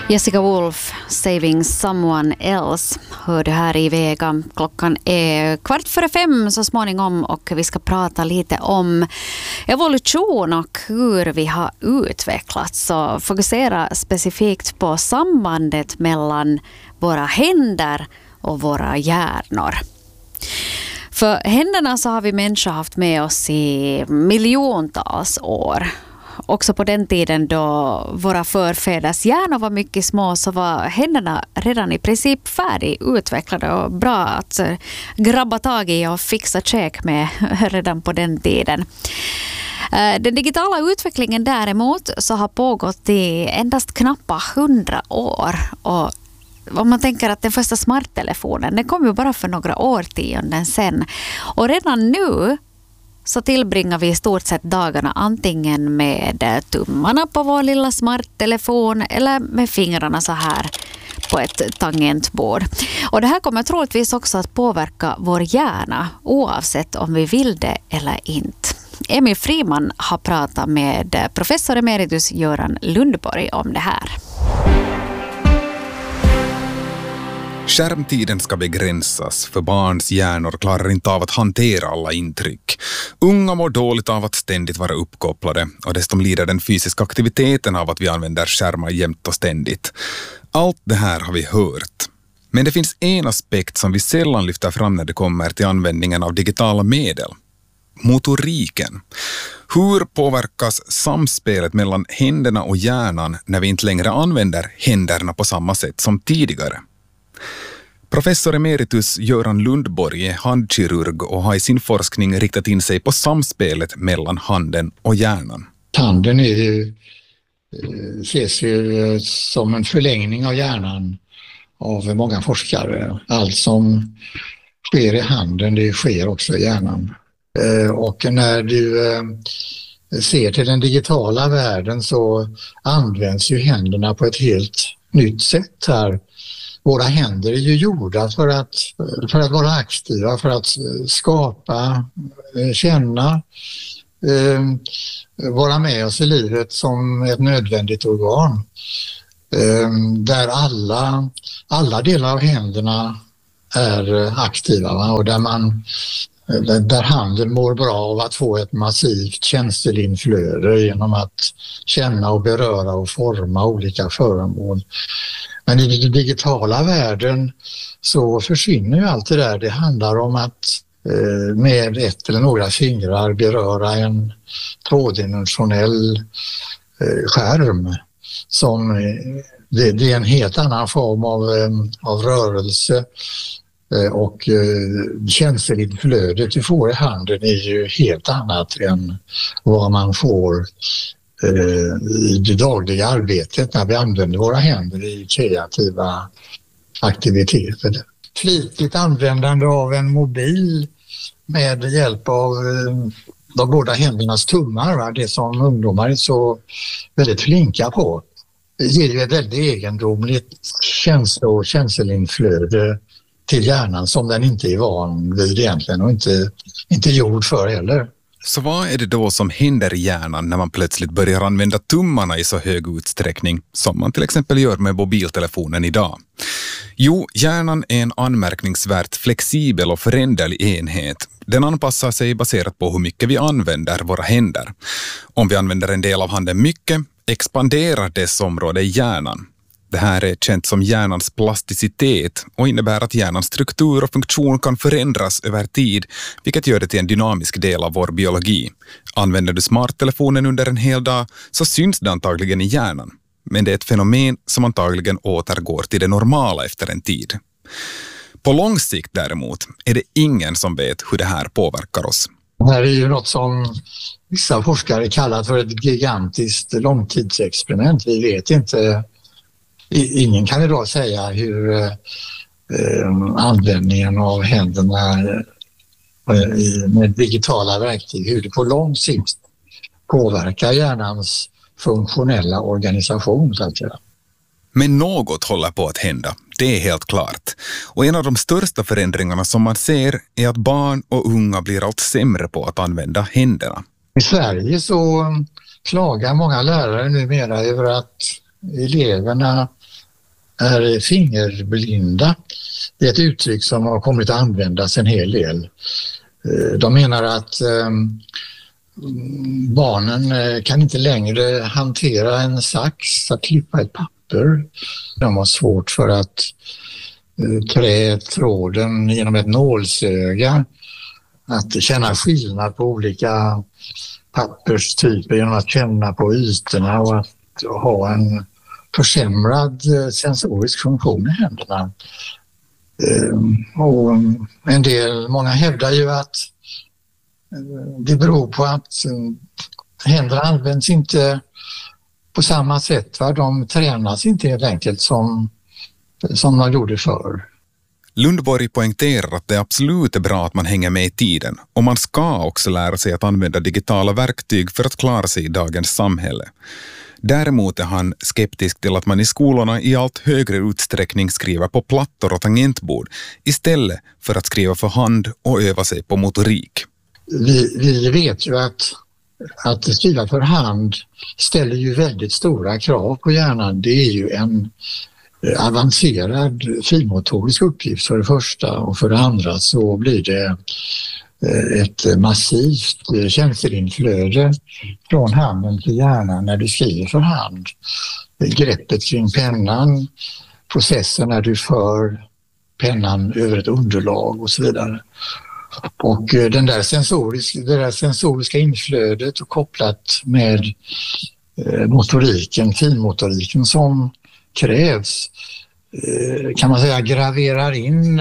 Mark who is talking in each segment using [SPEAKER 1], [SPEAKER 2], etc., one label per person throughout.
[SPEAKER 1] Jessica Wolf, Saving Someone Else, hör du här i Vega. Klockan är 4:15 så småningom och vi ska prata lite om evolution och hur vi har utvecklats och fokusera specifikt på sambandet mellan våra händer och våra hjärnor. För händerna så har vi människor haft med oss i miljontals år. Också på den tiden då våra förfäders hjärnor var mycket små så var händerna redan i princip färdigutvecklade och bra att grabba tag i och fixa käk med redan på den tiden. Den digitala utvecklingen däremot så har pågått i endast knappt 100 år och om man tänker att den första smarttelefonen den kom ju bara för några årtionden sedan och redan nu så tillbringar vi i stort sett dagarna antingen med tummarna på vår lilla smarttelefon eller med fingrarna så här på ett tangentbord. Och det här kommer troligtvis också att påverka vår hjärna oavsett om vi vill det eller inte. Emil Friman har pratat med professor emeritus Göran Lundborg om det här.
[SPEAKER 2] Skärmtiden ska begränsas för barns hjärnor klarar inte av att hantera alla intryck. Unga mår dåligt av att ständigt vara uppkopplade och dessutom lider den fysiska aktiviteten av att vi använder skärmar jämt och ständigt. Allt det här har vi hört. Men det finns en aspekt som vi sällan lyfter fram när det kommer till användningen av digitala medel. Motoriken. Hur påverkas samspelet mellan händerna och hjärnan när vi inte längre använder händerna på samma sätt som tidigare? Professor emeritus Göran Lundborg är handkirurg och har i sin forskning riktat in sig på samspelet mellan handen och hjärnan.
[SPEAKER 3] Handen ses ju som en förlängning av hjärnan av många forskare. Allt som sker i handen, det sker också i hjärnan. Och när du ser till den digitala världen så används ju händerna på ett helt nytt sätt här. Våra händer är ju gjorda för att vara aktiva, för att skapa, känna, vara med oss i livet som ett nödvändigt organ. Där alla delar av händerna är aktiva, va? Och där handen mår bra av att få ett massivt känsselinflöde genom att känna och beröra och forma olika föremål. Men i den digitala världen så försvinner ju allt det där. Det handlar om att med ett eller några fingrar beröra en tvådimensionell skärm. Det är en helt annan form av rörelse och känsselinflödet du får i handen är ju helt annat än vad man får i det dagliga arbetet när vi använder våra händer i kreativa aktiviteter. Flitigt användande av en mobil med hjälp av de båda händernas tummar, va? Det som ungdomar är så väldigt flinka på, ger ju ett väldigt egendomligt känselinflöde till hjärnan som den inte är van vid egentligen och inte gjord för heller.
[SPEAKER 2] Så vad är det då som händer i hjärnan när man plötsligt börjar använda tummarna i så hög utsträckning som man till exempel gör med mobiltelefonen idag? Jo, hjärnan är en anmärkningsvärt flexibel och föränderlig enhet. Den anpassar sig baserat på hur mycket vi använder våra händer. Om vi använder en del av handen mycket, expanderar dess område i hjärnan. Det här är känt som hjärnans plasticitet och innebär att hjärnans struktur och funktion kan förändras över tid, vilket gör det till en dynamisk del av vår biologi. Använder du smarttelefonen under en hel dag så syns det antagligen i hjärnan. Men det är ett fenomen som antagligen återgår till det normala efter en tid. På lång sikt däremot är det ingen som vet hur det här påverkar oss.
[SPEAKER 3] Det här är ju något som vissa forskare kallar för ett gigantiskt långtidsexperiment. Vi vet inte. Ingen kan idag säga hur användningen av händerna med digitala verktyg, hur det på lång sikt påverkar hjärnans funktionella organisation, så att säga.
[SPEAKER 2] Men något håller på att hända, det är helt klart. Och en av de största förändringarna som man ser är att barn och unga blir allt sämre på att använda händerna.
[SPEAKER 3] I Sverige så klagar många lärare numera över att eleverna är fingerblinda. Det är ett uttryck som har kommit att användas en hel del. De menar att barnen kan inte längre hantera en sax att klippa ett papper. De har svårt för att trä tråden genom ett nålsöga, att känna skillnad på olika papperstyper genom att känna på ytorna och att ha en försämrad sensorisk funktion i händerna. Och många hävdar ju att det beror på att händerna används inte på samma sätt. Va? De tränas inte helt enkelt som de gjorde förr.
[SPEAKER 2] Lundborg poängterar att det absolut är bra att man hänger med i tiden, och man ska också lära sig att använda digitala verktyg för att klara sig i dagens samhälle. Däremot är han skeptisk till att man i skolorna i allt högre utsträckning skriver på plattor och tangentbord istället för att skriva för hand och öva sig på motorik.
[SPEAKER 3] Vi vet ju att skriva för hand ställer ju väldigt stora krav på hjärnan. Det är ju en avancerad finmotorisk uppgift för det första, och för det andra så blir det ett massivt känsloinflöde från handen till hjärnan när du skriver för hand. Greppet kring pennan, processen när du för pennan över ett underlag och så vidare. Och det där sensoriska inflödet och kopplat med finmotoriken som krävs, kan man säga, graverar in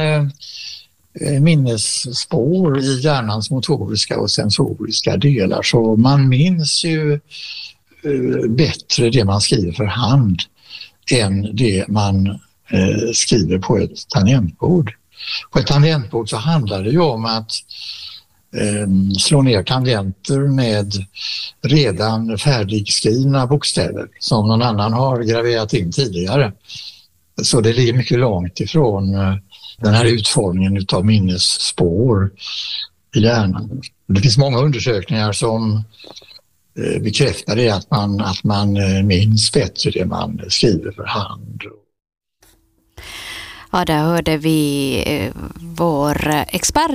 [SPEAKER 3] minnesspår i hjärnans motoriska och sensoriska delar. Så man minns ju bättre det man skriver för hand än det man skriver på ett tangentbord. På ett tangentbord så handlar det ju om att slå ner tangenter med redan färdigskrivna bokstäver som någon annan har graverat in tidigare. Så det ligger mycket långt ifrån den här utformningen av minnesspår i hjärnan. Det finns många undersökningar som bekräftar det, att man minns bättre det man skriver för hand.
[SPEAKER 1] Ja, där hörde vi vår expert